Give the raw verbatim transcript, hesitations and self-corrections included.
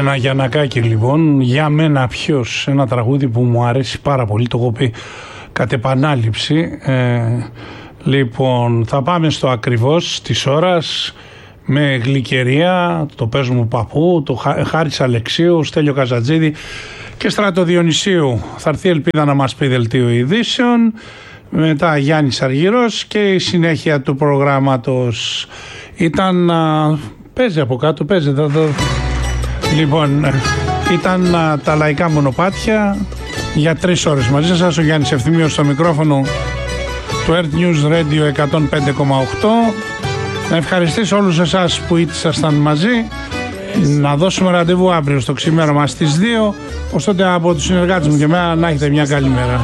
Γιάννα Γιαννακάκη λοιπόν, για μένα ποιος, ένα τραγούδι που μου αρέσει πάρα πολύ, το έχω πει κατ' επανάληψη. Ε, λοιπόν, θα πάμε στο ακριβώς της ώρας με γλυκερία, το «Πες μου παππού», το Χάρης Αλεξίου, Στέλιο Καζατζίδη και Στράτο Διονυσίου. Θα έρθει Ελπίδα να μας πει δελτίο ειδήσεων, μετά Γιάννης Αργυρός και η συνέχεια του προγράμματος. Ήταν, α, παίζει από κάτω, παίζει εδώ. Λοιπόν, ήταν α, τα λαϊκά μονοπάτια για τρεις ώρες μαζί σας. Ο Γιάννης Ευθυμίος στο μικρόφωνο του Earth News Radio εκατόν πέντε κόμμα οκτώ. Να ευχαριστήσω όλους εσάς που ήσασταν μαζί. Να δώσουμε ραντεβού αύριο στο ξημέρωμα στις δύο. Ωστότε από τους συνεργάτες μου και εμένα να έχετε μια καλή μέρα.